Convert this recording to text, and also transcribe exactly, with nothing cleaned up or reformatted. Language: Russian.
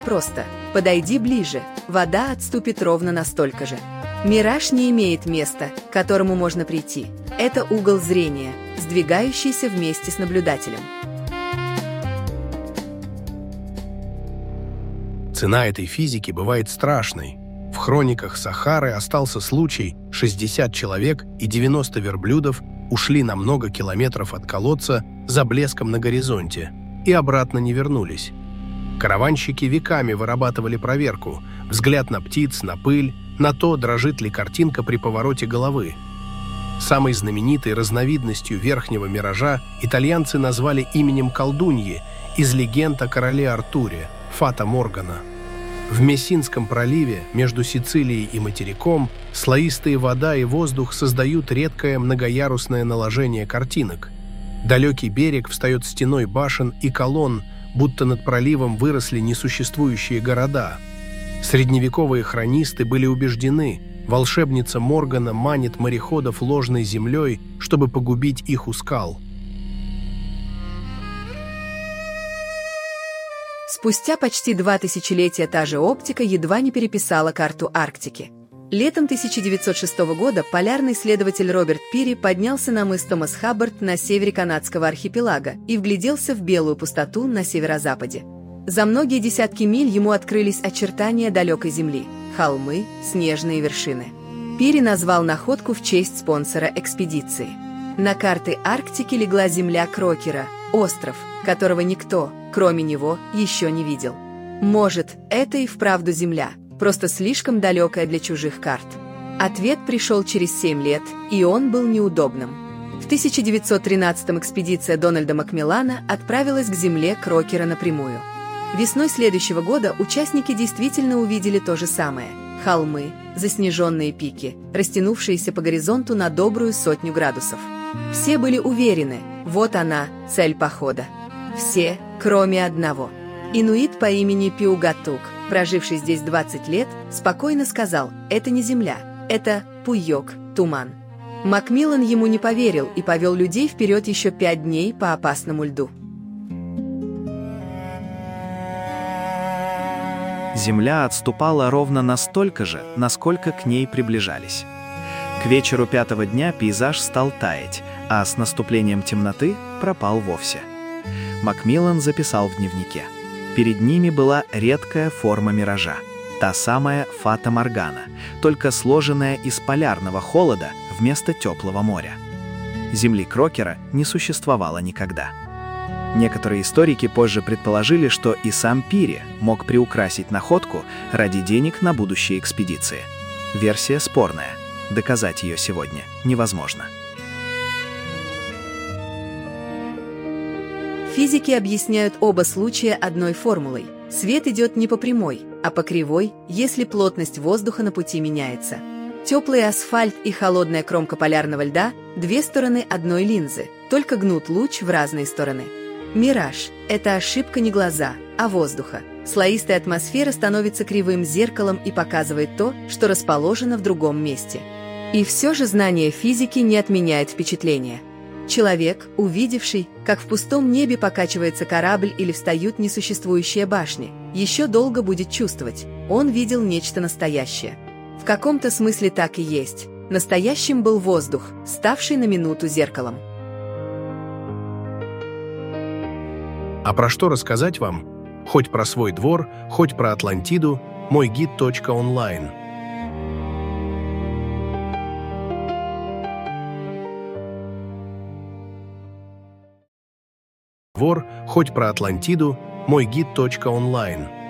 Просто подойди ближе, вода отступит ровно настолько же. Мираж не имеет места, к которому можно прийти. Это угол зрения, сдвигающийся вместе с наблюдателем. Цена этой физики бывает страшной. В хрониках Сахары остался случай: шестьдесят человек и девяносто верблюдов ушли на много километров от колодца за блеском на горизонте и обратно не вернулись. Караванщики веками вырабатывали проверку: взгляд на птиц, на пыль, на то, дрожит ли картинка при повороте головы. Самой знаменитой разновидностью верхнего миража итальянцы назвали именем колдуньи из легенд о короле Артуре – Фата Моргана. В Мессинском проливе между Сицилией и материком слоистые вода и воздух создают редкое многоярусное наложение картинок. Далекий берег встает стеной башен и колонн, будто над проливом выросли несуществующие города. Средневековые хронисты были убеждены: волшебница Моргана манит мореходов ложной землей, чтобы погубить их у скал. Спустя почти два тысячелетия та же оптика едва не переписала карту Арктики. Летом тысяча девятьсот шестого года полярный исследователь Роберт Пири поднялся на мыс Томас Хаббард на севере канадского архипелага и вгляделся в белую пустоту на северо-западе. За многие десятки миль ему открылись очертания далекой земли – холмы, снежные вершины. Пири назвал находку в честь спонсора экспедиции. На карты Арктики легла земля Крокера, остров, которого никто, кроме него, еще не видел. Может, это и вправду земля, просто слишком далекая для чужих карт. Ответ пришел через семь лет, и он был неудобным. В тысяча девятьсот тринадцатом экспедиция Дональда Макмиллана отправилась к земле Крокера напрямую. Весной следующего года участники действительно увидели то же самое – холмы, заснеженные пики, растянувшиеся по горизонту на добрую сотню градусов. Все были уверены – вот она, цель похода. Все, кроме одного. Инуит по имени Пиугатук, проживший здесь двадцать лет, спокойно сказал: это не земля, это Пуйок, туман. Макмиллан ему не поверил и повел людей вперед еще пять дней по опасному льду. Земля отступала ровно настолько же, насколько к ней приближались. К вечеру пятого дня пейзаж стал таять, а с наступлением темноты пропал вовсе. Макмиллан записал в дневнике: перед ними была редкая форма миража, та самая Фата Моргана, только сложенная из полярного холода вместо теплого моря. Земли Крокера не существовало никогда. Некоторые историки позже предположили, что и сам Пири мог приукрасить находку ради денег на будущие экспедиции. Версия спорная, доказать ее сегодня невозможно. Физики объясняют оба случая одной формулой. Свет идет не по прямой, а по кривой, если плотность воздуха на пути меняется. Теплый асфальт и холодная кромка полярного льда – две стороны одной линзы, только гнут луч в разные стороны. Мираж – это ошибка не глаза, а воздуха. Слоистая атмосфера становится кривым зеркалом и показывает то, что расположено в другом месте. И все же знание физики не отменяет впечатление. Человек, увидевший, как в пустом небе покачивается корабль или встают несуществующие башни, еще долго будет чувствовать – он видел нечто настоящее. В каком-то смысле так и есть. Настоящим был воздух, ставший на минуту зеркалом. А про что рассказать вам? Хоть про свой двор, хоть про Атлантиду, мой гид точка онлайн. Двор, хоть про Атлантиду, мой гид точка онлайн.